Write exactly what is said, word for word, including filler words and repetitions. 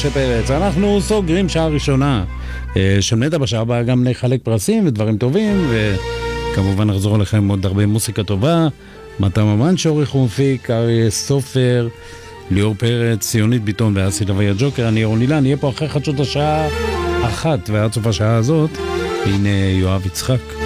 משה פרץ. אנחנו סוגרים שעה ראשונה של מטא. בשעה הבאה גם נחלק פרסים ודברים טובים, וכמובן נחזור לכם עוד הרבה מוסיקה טובה. מטה ממן שעורך ומפיק, אריה סופר, ליאור פרץ, ציונית ביטון ואסי לוי הג'וקר. אני ירון אילן, נהיה פה אחרי חדשות השעה אחת, ועד סוף השעה הזאת הנה יואב יצחק.